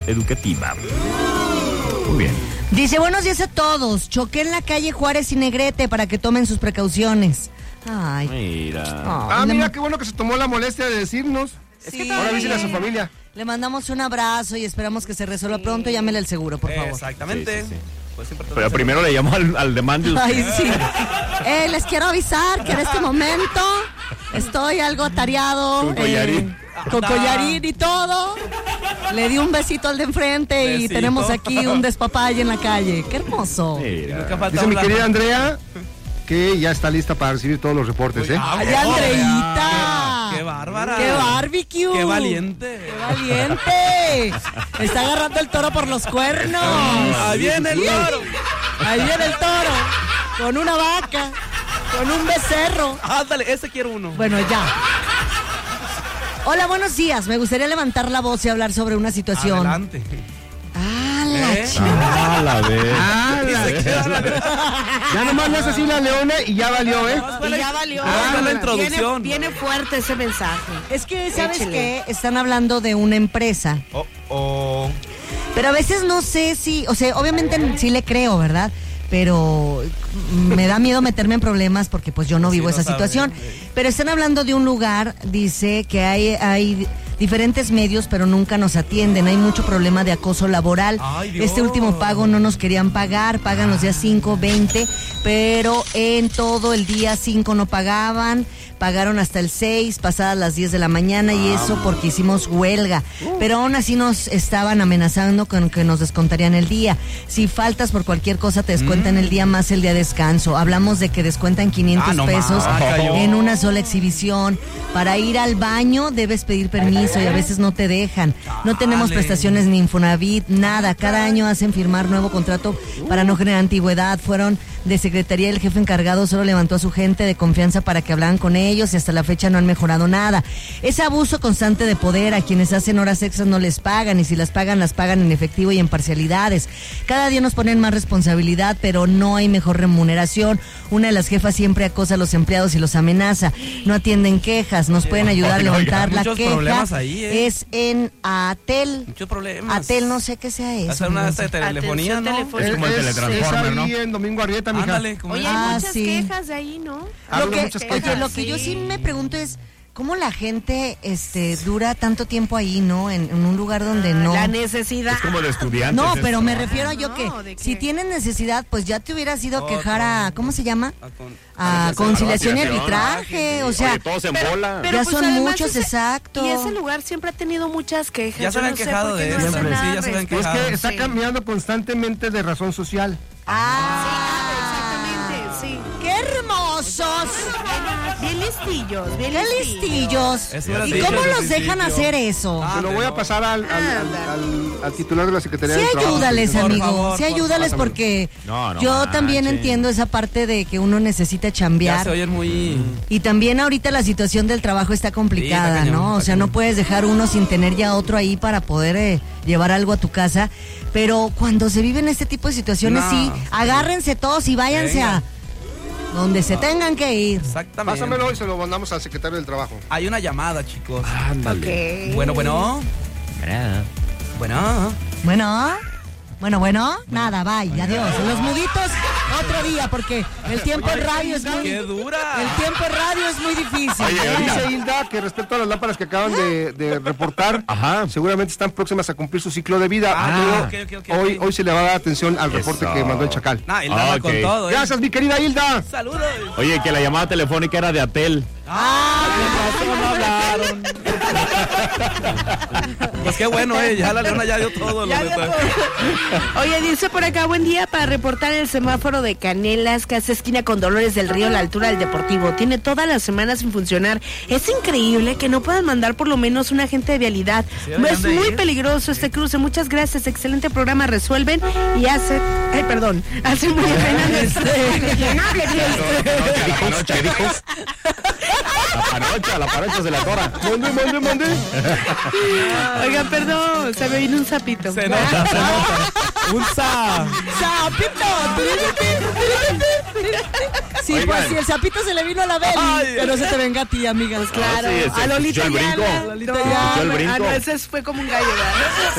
educativa. Muy bien. Dice, buenos días a todos. Choqué en la calle Juárez y Negrete para que tomen sus precauciones. Ay. Mira. Mira, qué bueno que se tomó la molestia de decirnos. Sí. Ahora avísale a su familia. Le mandamos un abrazo y esperamos que se resuelva pronto. Llámele al seguro, por favor. Exactamente. Sí. Pero primero le llamo al demande usted. Ay, sí. Les quiero avisar que en este momento estoy algo atareado. Con collarín. Con collarín y todo. Le di un besito al de enfrente y tenemos aquí un despapalle en la calle. ¡Qué hermoso! Dice mi querida Andrea que ya está lista para recibir todos los reportes, ¿eh? ¡Ay, Andreita! ¡Qué bárbara! ¡Qué barbecue! ¡Qué valiente! ¡Qué valiente! Está agarrando el toro por los cuernos. ¡Ahí viene el toro! Ahí viene el toro. Con una vaca. Con un becerro. Ándale, ese quiero uno. Bueno, ya. Hola, buenos días. Me gustaría levantar la voz y hablar sobre una situación. Adelante. La vez. Ya nomás no es así la leona y ya valió, ¿eh? Y ya valió. la introducción. Viene fuerte ese mensaje. Es que, ¿sabes Échele. qué? Están hablando de una empresa. Pero a veces no sé si, o sea, obviamente sí le creo, ¿verdad? Pero me da miedo meterme en problemas porque pues yo no vivo esa situación. Pero están hablando de un lugar, dice que hay diferentes medios, pero nunca nos atienden. Hay mucho problema de acoso laboral. Este último pago no nos querían pagar, pagan los días 5, 20, pero en todo el día 5 no pagaban. Pagaron hasta el 6, pasadas las 10 de la mañana, y eso porque hicimos huelga. Pero aún así nos estaban amenazando con que nos descontarían el día. Si faltas por cualquier cosa, te descuentan el día más el día de descanso. Hablamos de que descuentan 500 pesos en una sola exhibición. Para ir al baño debes pedir permiso y a veces no te dejan. No tenemos prestaciones ni Infonavit, nada. Cada año hacen firmar nuevo contrato para no generar antigüedad. Fueron de secretaría, el jefe encargado solo levantó a su gente de confianza para que hablaran con ellos y hasta la fecha no han mejorado nada. Es abuso constante de poder. A quienes hacen horas extras no les pagan, y si las pagan en efectivo y en parcialidades. Cada día nos ponen más responsabilidad, pero no hay mejor remuneración. Una de las jefas siempre acosa a los empleados y los amenaza. No atienden quejas. Nos pueden ayudar a levantar la queja. Ahí, Es en Atel. Muchos problemas. Atel, no sé qué sea eso. Hacer una de telefonía, ¿no? Es como el Teletransformer, ¿no? Es ahí en Domingo Arrieta, mija. Ándale, Oye, hay muchas quejas de ahí, ¿no? Lo que yo sí me pregunto es cómo la gente dura tanto tiempo ahí, ¿no? En un lugar donde no. La necesidad. Es como de estudiantes. No, pero esto. me refiero a yo que si tienes necesidad, pues ya te hubieras ido a quejar a, ¿cómo se llama? A conciliación y arbitraje, o sea. Oye, todos en bola. Ya pues, son además muchos, exacto. Y ese lugar siempre ha tenido muchas quejas. Ya se habían quejado de eso. Sí, ya se habían Es quejado. que está cambiando constantemente de razón social. exactamente, sí. ¡Qué hermosos! Bien listillos, bien ¡Qué listillos! ¿Y cómo los dejan hacer eso? Se lo voy a pasar al titular de la Secretaría Sí, del Trabajo. ayúdales, Por amigo. favor, Sí, por ayúdales favor. porque No yo también manches. entiendo esa parte de que uno necesita Ya chambear. se oyen muy... Y también ahorita la situación del trabajo está complicada, Sí, está cañón, ¿no? O está sea, no cañón. puedes dejar uno sin tener ya otro ahí para poder llevar algo a tu casa. Pero cuando se viven este tipo de situaciones, No. sí, agárrense todos y váyanse Venga. a donde se tengan que ir. Exactamente. Pásamelo y se lo mandamos al secretario del Trabajo. Hay una llamada, chicos. Ándale. Bueno. Bueno. Bueno, nada, bye, adiós. Los muditos, otro día, porque el tiempo en radio es muy... ¡Qué dura! El tiempo en radio es muy difícil. Dice Hilda que respecto a las lámparas que acaban de reportar, seguramente están próximas a cumplir su ciclo de vida. ok. Hoy se le va a dar atención al reporte que mandó el Chacal. Él anda Ok. con todo, ¿eh? Gracias, mi querida Hilda. ¡Saludos! Oye, que la llamada telefónica era de Atel. No hablaron. Pues qué bueno, ya la leona ya dio todo. Ya dio todo. Oye, dice por acá, buen día, para reportar el semáforo de Canelas, que hace esquina con Dolores del Río a la altura del Deportivo. Tiene toda la semana sin funcionar. Es increíble que no puedan mandar por lo menos un agente de vialidad. Es muy peligroso este cruce. Muchas gracias, excelente programa, resuelven y hacen... Ay, perdón, hacen muy ¿Qué dijo? La panocha se la tora. Mande. Oiga, perdón, se me vino un sapito. Se nota. Un ¡Sapito! Sí, Oigan. pues si el sapito se le vino a la Beli, Ay. pero se te venga a ti, amigas, claro. sí, a Lolita escuchó el brinco. Ayala. Escuchó el brinco. Ah, no, ese fue como un gallo, ¿verdad?